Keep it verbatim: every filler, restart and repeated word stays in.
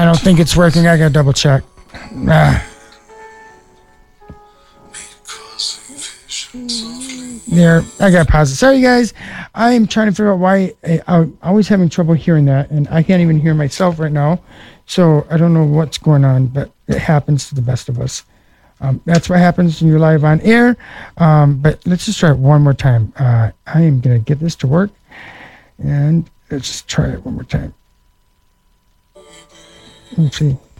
I don't think it's working. I gotta double check. Ah. There, I got pause it. Sorry, guys. I'm trying to figure out why I, I'm always having trouble hearing that, and I can't even hear myself right now. So I don't know what's going on, but it happens to the best of us. Um, that's what happens when you're live on air. Um, but let's just try it one more time. Uh, I am going to get this to work. And let's just try it one more time. Let's see.